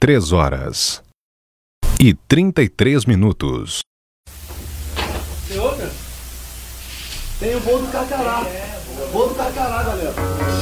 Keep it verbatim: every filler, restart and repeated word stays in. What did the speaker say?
três horas e trinta e três minutos. Tem outra? Tem o bolo do Carcará. Bolo do Carcará, galera.